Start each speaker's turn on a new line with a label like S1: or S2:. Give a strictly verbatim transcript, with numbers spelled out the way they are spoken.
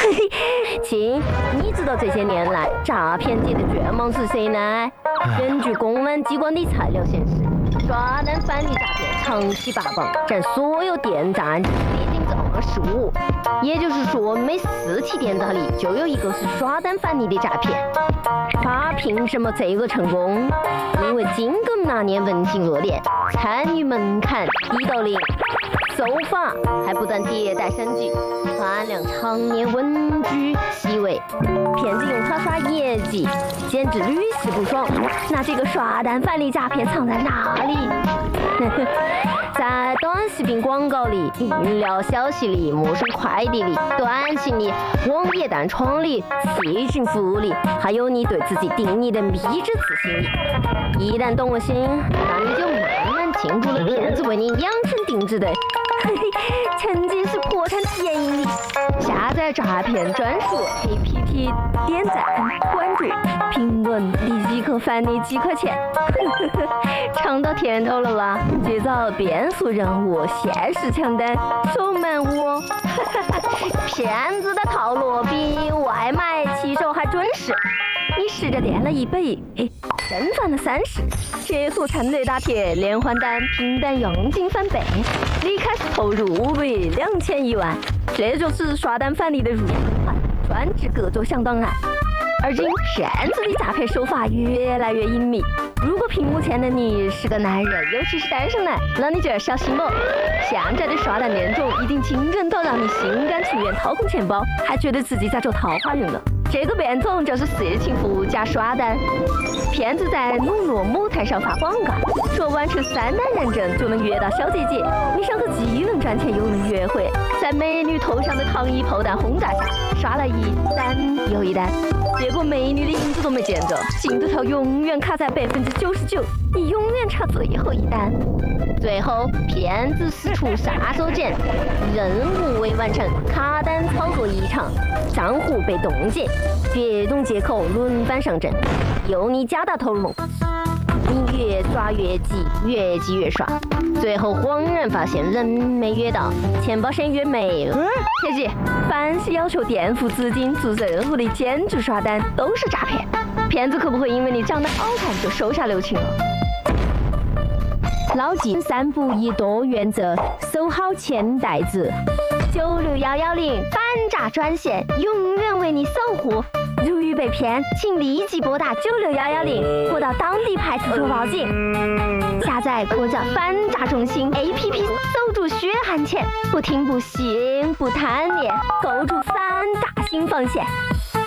S1: 亲，你知道这些年来诈骗界的卷王是谁呢？根据公安机关的材料显示，刷单返利诈骗长期霸榜，占所有电诈案件接近二十五。也就是说，每四起电诈里就有一个是刷单返利的诈骗。他凭什么这个成功？因为金更那年文情热烈，参与门槛低到零。手法还不断迭代升级，饭量常年稳居其位，骗子用它刷业绩，简直屡试不爽。那这个刷单返利诈骗藏在哪里？在短视频广告里、饮料消息里、陌生快递里、短信里、网页弹窗里、微信服务里，还有你对自己定义的迷之自信里。一旦动了心，那你就慢慢进入了骗子为你量身定制的沉浸式破产体验营里。下载诈骗专属 A P P， 点赞、关注、评论，立即可返你几块钱。尝到甜头了吧？接着变速任务、限时抢单、手慢舞哦。骗子的套路比外卖骑手还准时。你试着点了一百，哎，真翻了三十。解锁趁热打铁，连环单、拼单佣金翻倍，你开始投入五百、两千、一万，这就是刷单返利的入门款，专治各种响档案。而今骗子的诈骗手法越来越隐秘。如果屏幕前的你是个男人，尤其是单身男，那你就要小心了。现在的刷单恋种已经惊人到让你心甘情愿掏空钱包，还觉得自己在走桃花运了。这个变种就是色情服务加刷单。骗子在网络母台上发广告，说完成三单认证就能约到小姐姐。你上个既能赚钱又能约会，在美女头上的糖衣炮弹轰炸下，刷了一单又一单，结果美女的影子都没见着，进度条永远卡在百分之九十九，你永远差最后一单。最后，骗子使出杀手锏，任务未完成，卡单操作异常，账户被冻结，各种借口轮番上阵，由你加大投入，你越刷越急，越急越刷，最后恍然发现人没约到，钱包先约没了。切记，凡是要求垫付资金做任务的兼职刷单都是诈骗，骗子可不会因为你长得好看就手下留情了。牢记三不一多原则，守好钱袋子。九六幺幺零反诈专线永远为你守护。如遇被骗，请立即拨打九六幺幺零或到当地派出所报警。下载国家反诈中心 A P P， 守住血汗钱，不听不信不贪恋，构筑反诈新防线。